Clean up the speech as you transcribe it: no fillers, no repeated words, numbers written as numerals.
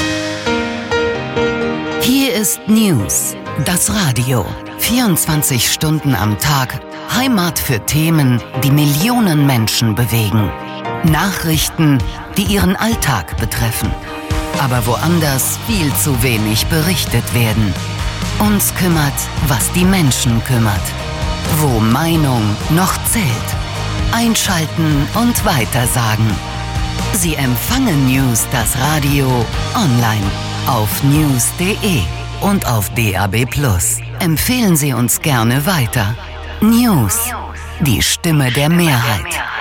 Hier ist News, das Radio. 24 Stunden am Tag, Heimat für Themen, die Millionen Menschen bewegen. Nachrichten, die ihren Alltag betreffen. Aber woanders viel zu wenig berichtet werden. Uns kümmert, was die Menschen kümmert. Wo Meinung noch zählt. Einschalten und weitersagen. Sie empfangen News, das Radio, online auf news.de und auf DAB+. Empfehlen Sie uns gerne weiter. News, die Stimme der Mehrheit.